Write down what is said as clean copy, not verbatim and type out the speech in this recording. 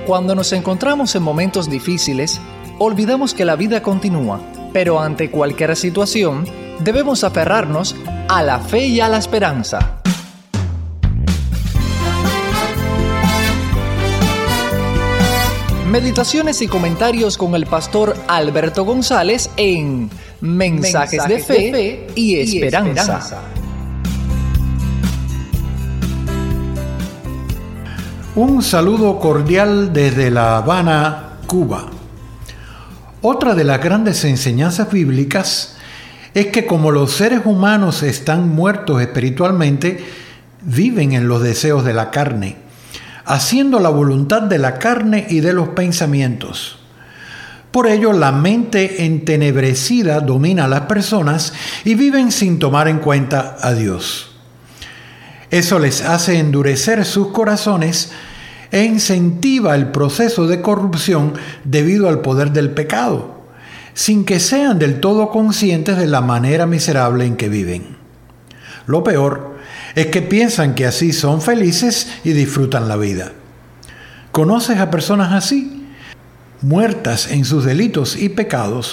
Cuando nos encontramos en momentos difíciles, olvidamos que la vida continúa, pero ante cualquier situación, debemos aferrarnos a la fe y a la esperanza. Meditaciones y comentarios con el pastor Alberto González en Mensajes de Fe y Esperanza. Un saludo cordial desde La Habana, Cuba. Otra de las grandes enseñanzas bíblicas es que como los seres humanos están muertos espiritualmente, viven en los deseos de la carne, haciendo la voluntad de la carne y de los pensamientos. Por ello, la mente entenebrecida domina a las personas y viven sin tomar en cuenta a Dios. Eso les hace endurecer sus corazones e incentiva el proceso de corrupción debido al poder del pecado, sin que sean del todo conscientes de la manera miserable en que viven. Lo peor es que piensan que así son felices y disfrutan la vida. ¿Conoces a personas así? Muertas en sus delitos y pecados,